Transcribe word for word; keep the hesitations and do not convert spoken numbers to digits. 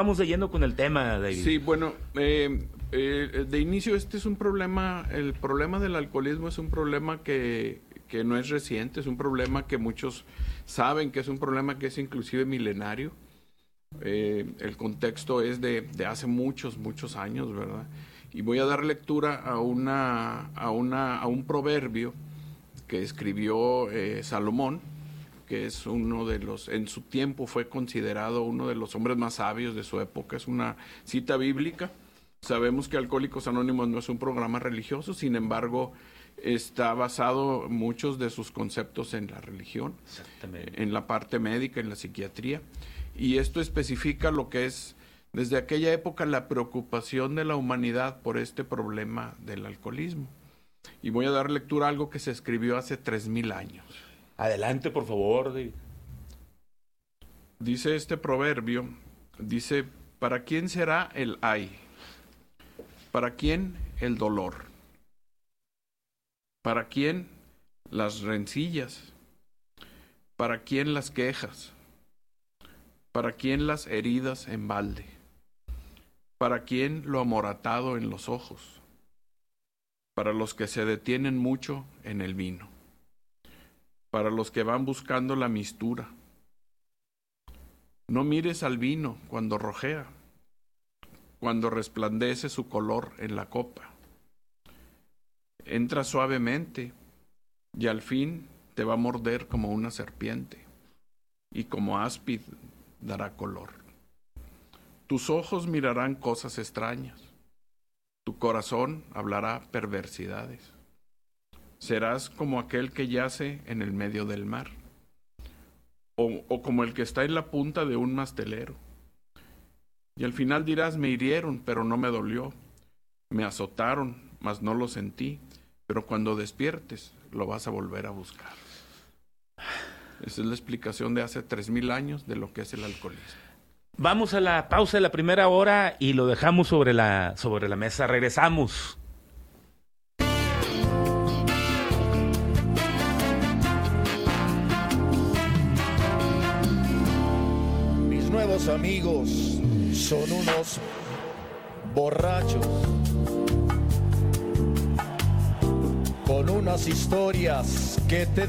Vamos de lleno con el tema, David. Sí, bueno, eh, eh, de inicio este es un problema, el problema del alcoholismo es un problema que, que no es reciente, es un problema que muchos saben que es un problema que es inclusive milenario. Eh, el contexto es de, de hace muchos, muchos años, ¿verdad? Y voy a dar lectura a, una, a, una, a un proverbio que escribió eh, Salomón, que es uno de los, en su tiempo fue considerado uno de los hombres más sabios de su época. Es una cita bíblica. Sabemos que Alcohólicos Anónimos no es un programa religioso, sin embargo, está basado muchos de sus conceptos en la religión, en la parte médica, en la psiquiatría. Y esto especifica lo que es, desde aquella época, la preocupación de la humanidad por este problema del alcoholismo. Y voy a dar lectura a algo que se escribió hace tres mil años. Adelante, por favor, David. Dice este proverbio, dice, ¿para quién será el ay? ¿Para quién el dolor? ¿Para quién las rencillas? ¿Para quién las quejas? ¿Para quién las heridas en balde? ¿Para quién lo amoratado en los ojos? Para los que se detienen mucho en el vino. Para los que van buscando la mistura. No mires al vino cuando rojea, cuando resplandece su color en la copa. Entra suavemente y al fin te va a morder como una serpiente y como áspid dará color. Tus ojos mirarán cosas extrañas, tu corazón hablará perversidades. Serás como aquel que yace en el medio del mar, o, o como el que está en la punta de un mastelero. Y al final dirás, me hirieron, pero no me dolió. Me azotaron, mas no lo sentí. Pero cuando despiertes, lo vas a volver a buscar. Esa es la explicación de hace tres mil años de lo que es el alcoholismo. Vamos a la pausa de la primera hora y lo dejamos sobre la, sobre la mesa. Regresamos. Mis nuevos amigos son unos borrachos con unas historias que te